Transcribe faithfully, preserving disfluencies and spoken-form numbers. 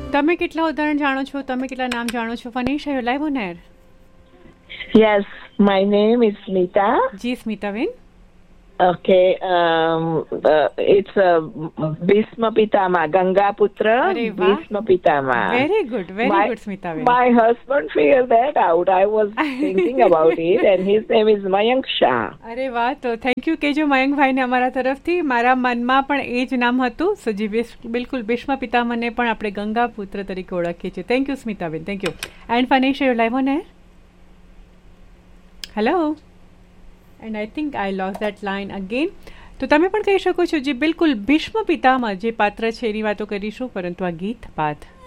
તમે કેટલા ઉદાહરણ જાણો છો? તમે કેટલા નામ જાણો છો? ફનીશા, you live on air. Yes, my name is Smita. G Smitaben. Okay, um, uh, it's uh, Bhishma Pitama, Ganga Putra, Bhishma Pitama. Very good, very my, good, Smita. My husband figured that out. I was thinking about it, and his name is Mayank Shah. અરે વાહ, તો thank you કહેજો મયંકભાઈને અમારા તરફથી. મારા મનમાં પણ એ જ નામ હતું. સો જી બિલકુલ, ભીષ્મ પિતામહને પણ આપણે ગંગા પુત્ર તરીકે ઓળખીએ છીએ. Thank you Smitaben, thank you. And ફનીશા, you live on air. Hello. And I think I loss that line again. તો તમે પણ કહી શકો છો. જે બિલકુલ ભીષ્મ પિતામહ જે પાત્ર છે એની વાતો કરીશું, પરંતુ આ ગીત બાદ